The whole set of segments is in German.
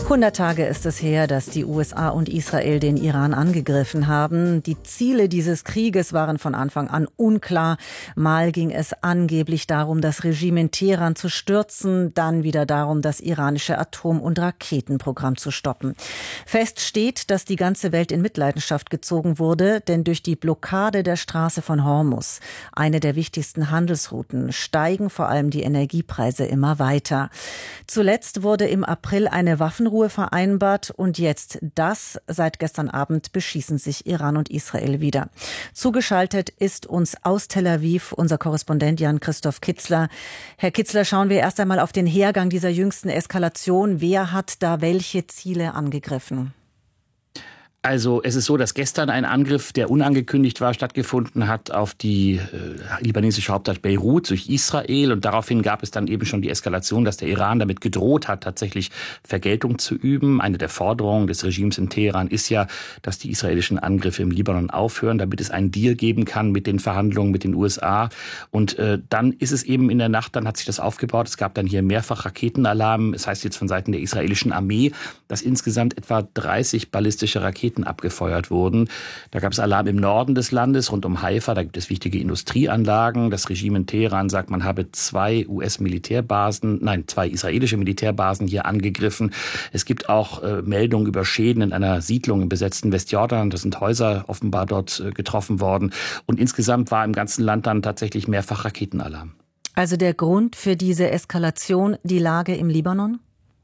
100 Tage ist es her, dass die USA und Israel den Iran angegriffen haben. Die Ziele dieses Krieges waren von Anfang an unklar. Mal ging es angeblich darum, das Regime in Teheran zu stürzen, dann wieder darum, das iranische Atom- und Raketenprogramm zu stoppen. Fest steht, dass die ganze Welt in Mitleidenschaft gezogen wurde, denn durch die Blockade der Straße von Hormuz, eine der wichtigsten Handelsrouten, steigen vor allem die Energiepreise immer weiter. Zuletzt wurde im April eine Waffenruhe vereinbart und jetzt seit gestern Abend beschießen sich Iran und Israel wieder. Zugeschaltet ist uns aus Tel Aviv unser Korrespondent Jan-Christoph Kitzler. Herr Kitzler, schauen wir erst einmal auf den Hergang dieser jüngsten Eskalation. Wer hat da welche Ziele angegriffen? Also es ist so, dass gestern ein Angriff, der unangekündigt war, stattgefunden hat auf die libanesische Hauptstadt Beirut durch Israel. Und daraufhin gab es dann eben schon die Eskalation, dass der Iran damit gedroht hat, tatsächlich Vergeltung zu üben. Eine der Forderungen des Regimes in Teheran ist ja, dass die israelischen Angriffe im Libanon aufhören, damit es einen Deal geben kann mit den Verhandlungen mit den USA. Und dann ist es eben in der Nacht, dann hat sich das aufgebaut. Es gab dann hier mehrfach Raketenalarm. Es heißt jetzt von Seiten der israelischen Armee, dass insgesamt etwa 30 ballistische Raketen abgefeuert wurden. Da gab es Alarm im Norden des Landes, rund um Haifa. Da gibt es wichtige Industrieanlagen. Das Regime in Teheran sagt, man habe zwei israelische Militärbasen hier angegriffen. Es gibt auch Meldungen über Schäden in einer Siedlung im besetzten Westjordan. Da sind Häuser offenbar dort getroffen worden. Und insgesamt war im ganzen Land dann tatsächlich mehrfach Raketenalarm. Also der Grund für diese Eskalation, die Lage im Libanon?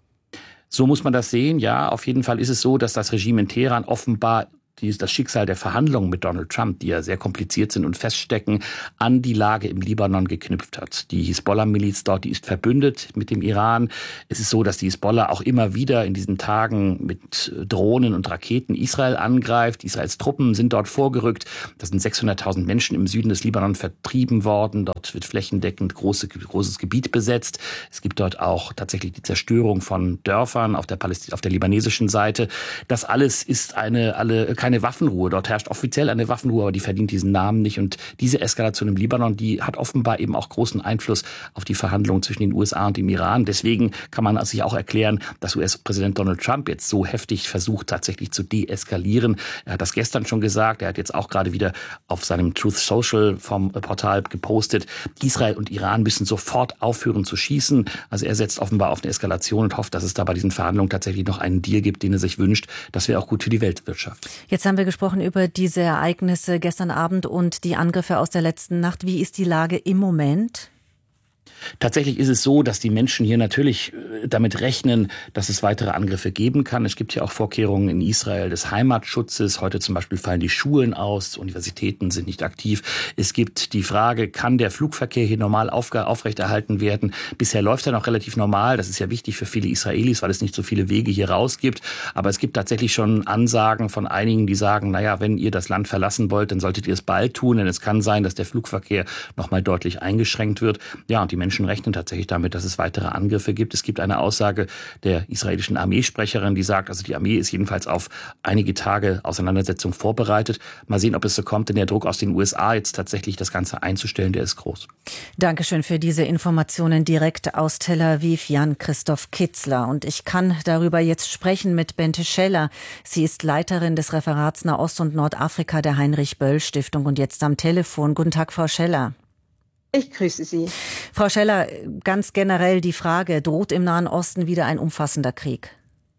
So muss man das sehen, ja. Auf jeden Fall ist es so, dass das Regime in Teheran offenbar das Schicksal der Verhandlungen mit Donald Trump, die ja sehr kompliziert sind und feststecken, an die Lage im Libanon geknüpft hat. Die Hisbollah-Miliz dort, die ist verbündet mit dem Iran. Es ist so, dass die Hisbollah auch immer wieder in diesen Tagen mit Drohnen und Raketen Israel angreift. Israels Truppen sind dort vorgerückt. Da sind 600.000 Menschen im Süden des Libanon vertrieben worden. Dort wird flächendeckend großes Gebiet besetzt. Es gibt dort auch tatsächlich die Zerstörung von Dörfern auf der libanesischen Seite. Das alles ist keine Waffenruhe. Dort herrscht offiziell eine Waffenruhe, aber die verdient diesen Namen nicht. Und diese Eskalation im Libanon, die hat offenbar eben auch großen Einfluss auf die Verhandlungen zwischen den USA und dem Iran. Deswegen kann man sich auch erklären, dass US-Präsident Donald Trump jetzt so heftig versucht, tatsächlich zu deeskalieren. Er hat das gestern schon gesagt. Er hat jetzt auch gerade wieder auf seinem Truth Social vom Portal gepostet, Israel und Iran müssen sofort aufhören zu schießen. Also er setzt offenbar auf eine Eskalation und hofft, dass es da bei diesen Verhandlungen tatsächlich noch einen Deal gibt, den er sich wünscht. Das wäre auch gut für die Weltwirtschaft. Jetzt haben wir gesprochen über diese Ereignisse gestern Abend und die Angriffe aus der letzten Nacht. Wie ist die Lage im Moment? Tatsächlich ist es so, dass die Menschen hier natürlich damit rechnen, dass es weitere Angriffe geben kann. Es gibt ja auch Vorkehrungen in Israel des Heimatschutzes. Heute zum Beispiel fallen die Schulen aus, Universitäten sind nicht aktiv. Es gibt die Frage, kann der Flugverkehr hier normal aufrechterhalten werden? Bisher läuft er noch relativ normal. Das ist ja wichtig für viele Israelis, weil es nicht so viele Wege hier raus gibt. Aber es gibt tatsächlich schon Ansagen von einigen, die sagen, naja, wenn ihr das Land verlassen wollt, dann solltet ihr es bald tun, denn es kann sein, dass der Flugverkehr nochmal deutlich eingeschränkt wird. Ja, und die Menschen rechnen tatsächlich damit, dass es weitere Angriffe gibt. Es gibt eine Aussage der israelischen Armeesprecherin, die sagt, also die Armee ist jedenfalls auf einige Tage Auseinandersetzung vorbereitet. Mal sehen, ob es so kommt, denn der Druck aus den USA jetzt tatsächlich das Ganze einzustellen, der ist groß. Dankeschön für diese Informationen direkt aus Tel Aviv, Jan-Christoph Kitzler. Und ich kann darüber jetzt sprechen mit Bente Scheller. Sie ist Leiterin des Referats Nahost und Nordafrika der Heinrich-Böll-Stiftung und jetzt am Telefon. Guten Tag, Frau Scheller. Ich grüße Sie. Frau Scheller, ganz generell die Frage, droht im Nahen Osten wieder ein umfassender Krieg?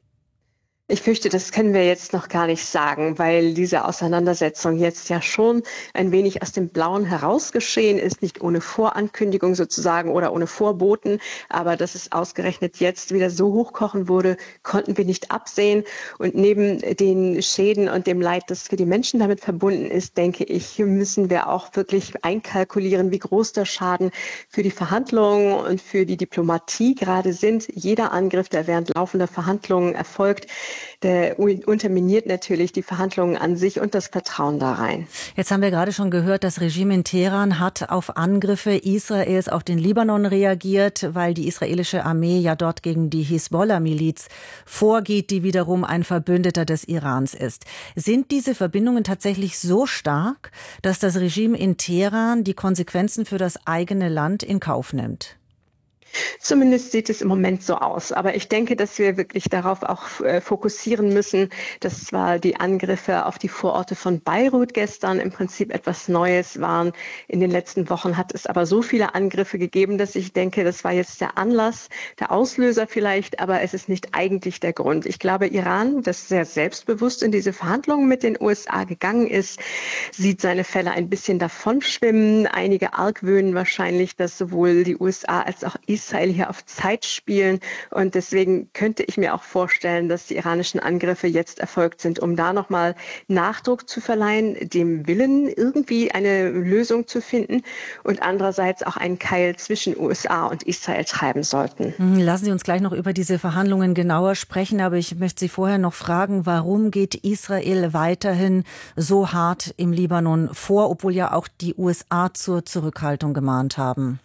Ich fürchte, das können wir jetzt noch gar nicht sagen, weil diese Auseinandersetzung jetzt ja schon ein wenig aus dem Blauen heraus geschehen ist, nicht ohne Vorankündigung sozusagen oder ohne Vorboten. Aber dass es ausgerechnet jetzt wieder so hochkochen wurde, konnten wir nicht absehen. Und neben den Schäden und dem Leid, das für die Menschen damit verbunden ist, denke ich, müssen wir auch wirklich einkalkulieren, wie groß der Schaden für die Verhandlungen und für die Diplomatie gerade sind. Jeder Angriff, der während laufender Verhandlungen erfolgt, der unterminiert natürlich die Verhandlungen an sich und das Vertrauen da rein. Jetzt haben wir gerade schon gehört, das Regime in Teheran hat auf Angriffe Israels auf den Libanon reagiert, weil die israelische Armee ja dort gegen die Hisbollah-Miliz vorgeht, die wiederum ein Verbündeter des Irans ist. Sind diese Verbindungen tatsächlich so stark, dass das Regime in Teheran die Konsequenzen für das eigene Land in Kauf nimmt? Zumindest sieht es im Moment so aus. Aber ich denke, dass wir wirklich darauf auch fokussieren müssen, dass zwar die Angriffe auf die Vororte von Beirut gestern im Prinzip etwas Neues waren. In den letzten Wochen hat es aber so viele Angriffe gegeben, dass ich denke, das war jetzt der Anlass, der Auslöser vielleicht, aber es ist nicht eigentlich der Grund. Ich glaube, Iran, das sehr selbstbewusst in diese Verhandlungen mit den USA gegangen ist, sieht seine Fälle ein bisschen davonschwimmen. Einige argwöhnen wahrscheinlich, dass sowohl die USA als auch Israel hier auf Zeit spielen. Und deswegen könnte ich mir auch vorstellen, dass die iranischen Angriffe jetzt erfolgt sind, um da nochmal Nachdruck zu verleihen, dem Willen, irgendwie eine Lösung zu finden und andererseits auch einen Keil zwischen USA und Israel treiben sollten. Lassen Sie uns gleich noch über diese Verhandlungen genauer sprechen, aber ich möchte Sie vorher noch fragen, warum geht Israel weiterhin so hart im Libanon vor, obwohl ja auch die USA zur Zurückhaltung gemahnt haben?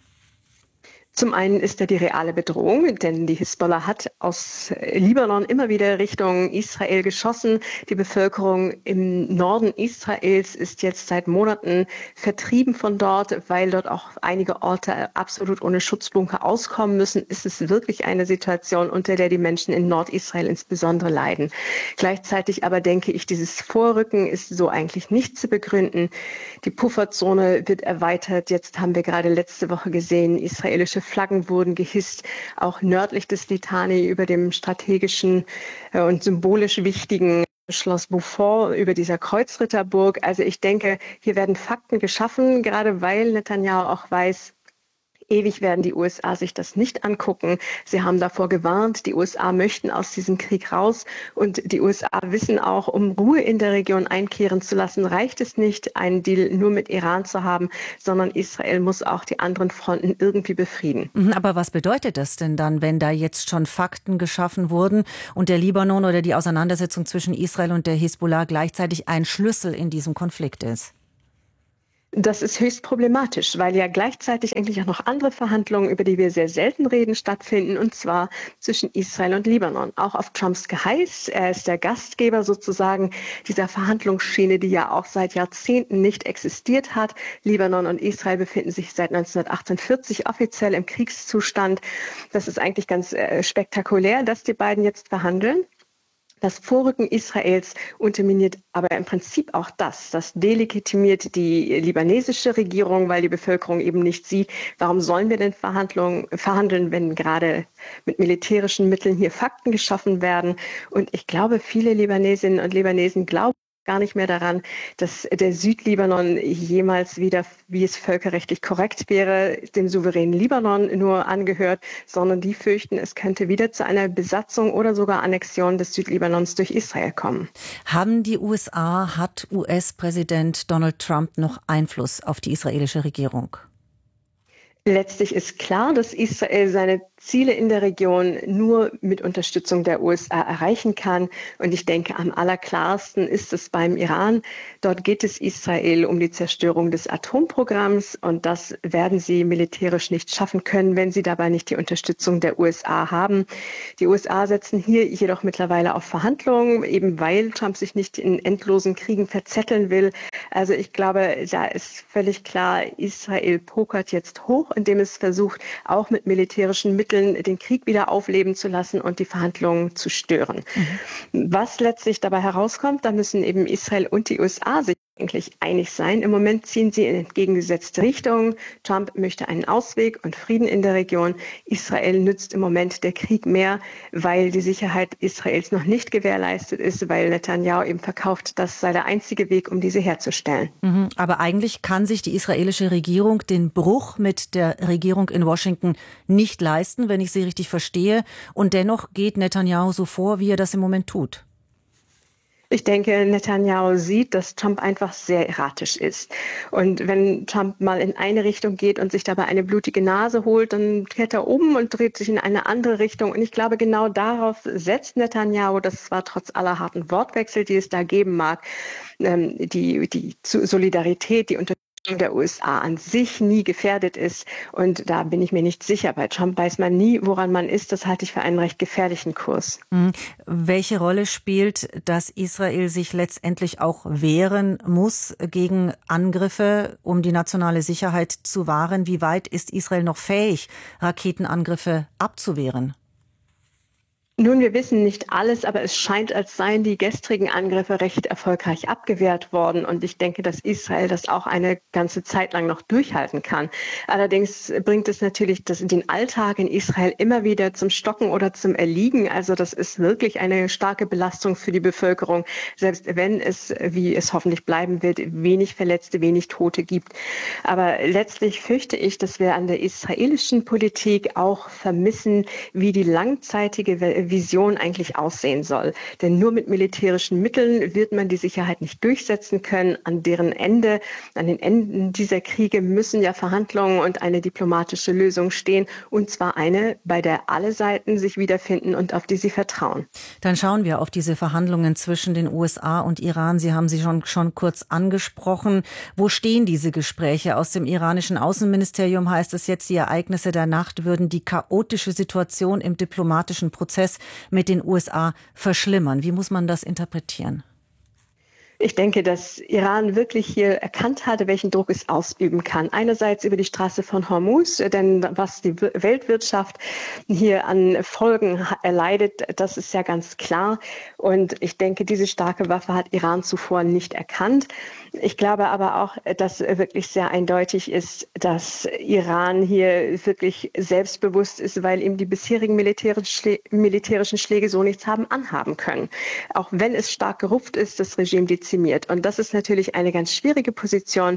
Zum einen ist da die reale Bedrohung, denn die Hisbollah hat aus Libanon immer wieder Richtung Israel geschossen. Die Bevölkerung im Norden Israels ist jetzt seit Monaten vertrieben von dort, weil dort auch einige Orte absolut ohne Schutzbunker auskommen müssen. Ist es wirklich eine Situation, unter der die Menschen in Nordisrael insbesondere leiden. Gleichzeitig aber denke ich, dieses Vorrücken ist so eigentlich nicht zu begründen. Die Pufferzone wird erweitert. Jetzt haben wir gerade letzte Woche gesehen, israelische Flaggen wurden gehisst, auch nördlich des Litani über dem strategischen und symbolisch wichtigen Schloss Beaufort, über dieser Kreuzritterburg. Also ich denke, hier werden Fakten geschaffen, gerade weil Netanyahu auch weiß, ewig werden die USA sich das nicht angucken. Sie haben davor gewarnt, die USA möchten aus diesem Krieg raus und die USA wissen auch, um Ruhe in der Region einkehren zu lassen, reicht es nicht, einen Deal nur mit Iran zu haben, sondern Israel muss auch die anderen Fronten irgendwie befrieden. Aber was bedeutet das denn dann, wenn da jetzt schon Fakten geschaffen wurden und der Libanon oder die Auseinandersetzung zwischen Israel und der Hisbollah gleichzeitig ein Schlüssel in diesem Konflikt ist? Das ist höchst problematisch, weil ja gleichzeitig eigentlich auch noch andere Verhandlungen, über die wir sehr selten reden, stattfinden, und zwar zwischen Israel und Libanon. Auch auf Trumps Geheiß. Er ist der Gastgeber sozusagen dieser Verhandlungsschiene, die ja auch seit Jahrzehnten nicht existiert hat. Libanon und Israel befinden sich seit 1948 offiziell im Kriegszustand. Das ist eigentlich ganz spektakulär, dass die beiden jetzt verhandeln. Das Vorrücken Israels unterminiert aber im Prinzip auch das delegitimiert die libanesische Regierung, weil die Bevölkerung eben nicht sieht, warum sollen wir denn verhandeln, wenn gerade mit militärischen Mitteln hier Fakten geschaffen werden. Und ich glaube, viele Libanesinnen und Libanesen glauben gar nicht mehr daran, dass der Südlibanon jemals wieder, wie es völkerrechtlich korrekt wäre, dem souveränen Libanon nur angehört, sondern die fürchten, es könnte wieder zu einer Besatzung oder sogar Annexion des Südlibanons durch Israel kommen. Hat US-Präsident Donald Trump noch Einfluss auf die israelische Regierung? Letztlich ist klar, dass Israel seine Ziele in der Region nur mit Unterstützung der USA erreichen kann. Und ich denke, am allerklarsten ist es beim Iran. Dort geht es Israel um die Zerstörung des Atomprogramms. Und das werden sie militärisch nicht schaffen können, wenn sie dabei nicht die Unterstützung der USA haben. Die USA setzen hier jedoch mittlerweile auf Verhandlungen, eben weil Trump sich nicht in endlosen Kriegen verzetteln will. Also ich glaube, da ist völlig klar, Israel pokert jetzt hoch, indem es versucht, auch mit militärischen Mitteln den Krieg wieder aufleben zu lassen und die Verhandlungen zu stören. Was letztlich dabei herauskommt, da müssen eben Israel und die USA sich eigentlich einig sein. Im Moment ziehen sie in entgegengesetzte Richtungen. Trump möchte einen Ausweg und Frieden in der Region. Israel nützt im Moment der Krieg mehr, weil die Sicherheit Israels noch nicht gewährleistet ist, weil Netanyahu eben verkauft, das sei der einzige Weg, um diese herzustellen. Aber eigentlich kann sich die israelische Regierung den Bruch mit der Regierung in Washington nicht leisten, wenn ich sie richtig verstehe. Und dennoch geht Netanyahu so vor, wie er das im Moment tut. Ich denke, Netanyahu sieht, dass Trump einfach sehr erratisch ist. Und wenn Trump mal in eine Richtung geht und sich dabei eine blutige Nase holt, dann kehrt er um und dreht sich in eine andere Richtung. Und ich glaube, genau darauf setzt Netanyahu, das zwar trotz aller harten Wortwechsel, die es da geben mag, die Solidarität, die Unterstützung der USA an sich nie gefährdet ist. Und da bin ich mir nicht sicher. Bei Trump weiß man nie, woran man ist. Das halte ich für einen recht gefährlichen Kurs. Welche Rolle spielt, dass Israel sich letztendlich auch wehren muss gegen Angriffe, um die nationale Sicherheit zu wahren? Wie weit ist Israel noch fähig, Raketenangriffe abzuwehren? Nun, wir wissen nicht alles, aber es scheint, als seien die gestrigen Angriffe recht erfolgreich abgewehrt worden. Und ich denke, dass Israel das auch eine ganze Zeit lang noch durchhalten kann. Allerdings bringt es natürlich den Alltag in Israel immer wieder zum Stocken oder zum Erliegen. Also das ist wirklich eine starke Belastung für die Bevölkerung, selbst wenn es, wie es hoffentlich bleiben wird, wenig Verletzte, wenig Tote gibt. Aber letztlich fürchte ich, dass wir an der israelischen Politik auch vermissen, wie die langzeitige Vision eigentlich aussehen soll. Denn nur mit militärischen Mitteln wird man die Sicherheit nicht durchsetzen können. An den Enden dieser Kriege müssen ja Verhandlungen und eine diplomatische Lösung stehen. Und zwar eine, bei der alle Seiten sich wiederfinden und auf die sie vertrauen. Dann schauen wir auf diese Verhandlungen zwischen den USA und Iran. Sie haben sie schon kurz angesprochen. Wo stehen diese Gespräche? Aus dem iranischen Außenministerium heißt es jetzt, die Ereignisse der Nacht würden die chaotische Situation im diplomatischen Prozess mit den USA verschlimmern. Wie muss man das interpretieren? Ich denke, dass Iran wirklich hier erkannt hatte, welchen Druck es ausüben kann. Einerseits über die Straße von Hormuz, denn was die Weltwirtschaft hier an Folgen erleidet, das ist ja ganz klar. Und ich denke, diese starke Waffe hat Iran zuvor nicht erkannt. Ich glaube aber auch, dass wirklich sehr eindeutig ist, dass Iran hier wirklich selbstbewusst ist, weil ihm die bisherigen militärischen Schläge so nichts haben anhaben können. Auch wenn es stark gerupft ist, das Regime dezimiert. Und das ist natürlich eine ganz schwierige Position,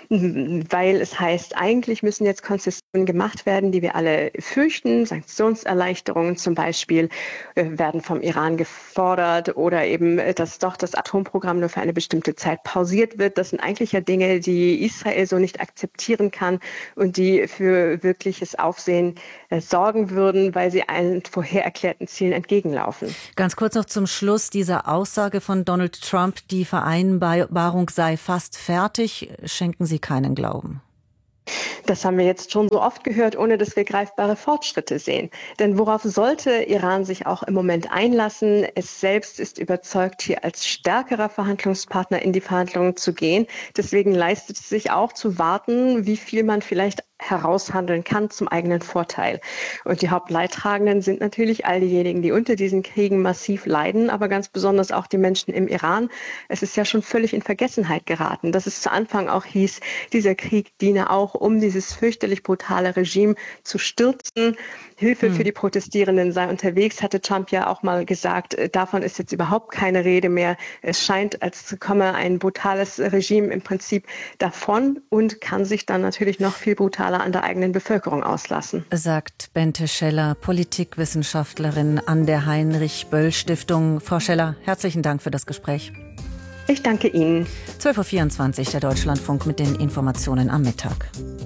weil es heißt, eigentlich müssen jetzt Konzessionen gemacht werden, die wir alle fürchten. Sanktionserleichterungen zum Beispiel werden vom Iran gefordert oder eben, dass doch das Atomprogramm nur für eine bestimmte Zeit pausiert wird. Das sind eigentlich ja Dinge, die Israel so nicht akzeptieren kann und die für wirkliches Aufsehen sorgen würden, weil sie allen vorher erklärten Zielen entgegenlaufen. Ganz kurz noch zum Schluss dieser Aussage von Donald Trump, die Vereinbarung sei fast fertig. Schenken Sie keinen Glauben? Das haben wir jetzt schon so oft gehört, ohne dass wir greifbare Fortschritte sehen. Denn worauf sollte Iran sich auch im Moment einlassen? Es selbst ist überzeugt, hier als stärkerer Verhandlungspartner in die Verhandlungen zu gehen. Deswegen leistet es sich auch zu warten, wie viel man vielleicht heraushandeln kann zum eigenen Vorteil. Und die Hauptleidtragenden sind natürlich all diejenigen, die unter diesen Kriegen massiv leiden, aber ganz besonders auch die Menschen im Iran. Es ist ja schon völlig in Vergessenheit geraten, dass es zu Anfang auch hieß, dieser Krieg diene auch, um dieses fürchterlich brutale Regime zu stürzen. Hilfe für die Protestierenden sei unterwegs, hatte Trump ja auch mal gesagt. Davon ist jetzt überhaupt keine Rede mehr. Es scheint, als komme ein brutales Regime im Prinzip davon und kann sich dann natürlich noch viel brutaler an der eigenen Bevölkerung auslassen. Sagt Bente Scheller, Politikwissenschaftlerin an der Heinrich-Böll-Stiftung. Frau Scheller, herzlichen Dank für das Gespräch. Ich danke Ihnen. 12.24 Uhr der Deutschlandfunk mit den Informationen am Mittag.